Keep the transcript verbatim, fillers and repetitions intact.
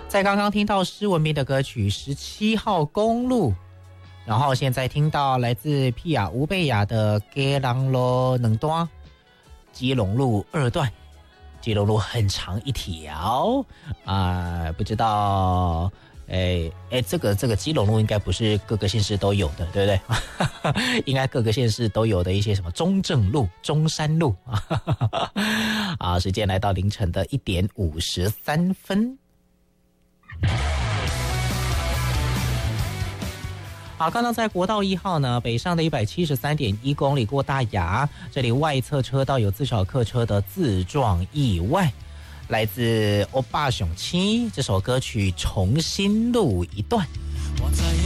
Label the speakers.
Speaker 1: 在刚刚听到施文彬的歌曲《十七号公路》，然后现在听到来自皮亚乌贝亚的《给郎罗能段》，基隆路二段。基隆路很长一条啊、呃，不知道，哎哎，这个这个基隆路应该不是各个县市都有的，对不对？应该各个县市都有的一些什么中正路、中山路啊。时间来到凌晨的一点五十三分。好，刚刚在国道一号呢，北上的一百七十三点一公里过大雅，这里外侧车道有自小客车的自撞意外，来自欧巴熊七这首歌曲重新录一段。